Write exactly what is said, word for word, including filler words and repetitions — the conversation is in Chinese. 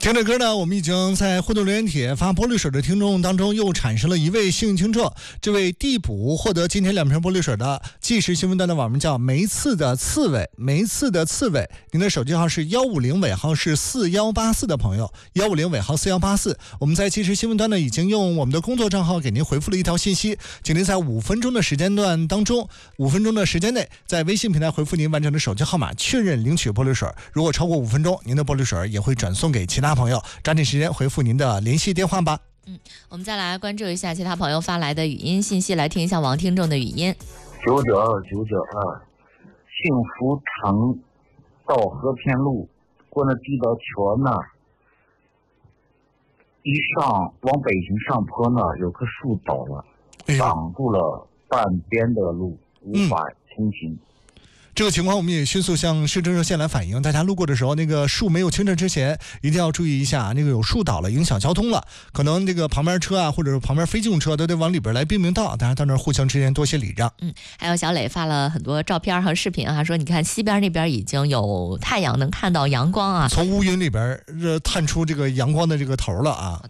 听着歌呢，我们已经在互动留言帖发玻璃水的听众当中又产生了一位幸运听众，这位递补获得今天两瓶玻璃水的即时新闻端的网名叫梅次的刺猬，梅次的刺猬，您的手机号是幺五零尾号是四幺八四的朋友，幺五零尾号四幺八四，我们在即时新闻端呢已经用我们的工作账号给您回复了一条信息，请您在五分钟的时间段当中，五分钟的时间内，在微信平台回复您完整的手机号码，确认领取玻璃水。如果超过五分钟，您的玻璃水也会转送给其他朋友，抓紧时间回复您的联系电话吧。 嗯，我们再来关注一下其他朋友发来的语音信息，来听一下王听众的语音。 九九二九九二，幸福城到和平路过那地道桥那儿，一上往北行上坡那儿有棵树倒了，挡住了半边的路，无法通行。嗯， 这个情况我们也迅速向市政热线来反映，大家路过的时候，那个树没有清澈之前，一定要注意一下，那个有树倒了，影响交通了，可能这个旁边车啊，或者是旁边非机动车都得往里边来并并道，大家到那儿互相之间多些礼让。 嗯，还有小磊发了很多照片和视频啊，说你看西边那边已经有太阳，能看到阳光啊， 从乌云里边呃探出这个阳光的这个头了啊。